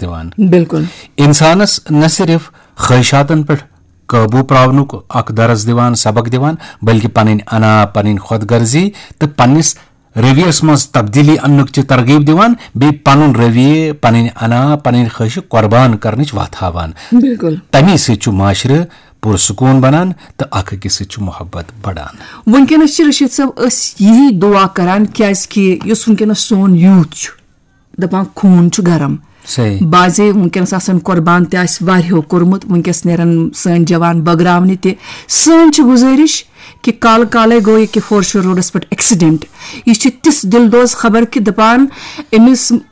दिवान। बिल्कुल इंसानस न सिर्फ ख्वाहिशातन पे काबू प्रावनुक अख दरस दिवान, सबक दिवान, बल्कि पन अना पन खुदगर्जी तो पन्निस रवियस मज तब्दीली अन्नुक तरगीब दिवान, बे पनुन रविये पन अना पन ख्वाहिश कुर्बान करनिच वत हावान। बिल्कुल तमी से माशरे पुरसकून बनान तो अख अकिस मोहब्बत बढ़ान। वनकस रशीद साहब यही दुआ करान कि वनकस सोन यूथ दपान खून गरम बाजे वनकस आसान कुर्बान तहो कोर्मुत, वनकस नेरन सन जवान बगरावने ते सन गुजारिश कि काल काले गो कि फोरशोर रोडस पे एक्सीडेंट, यह तिस दिलदोज खबर कि दपान अमिस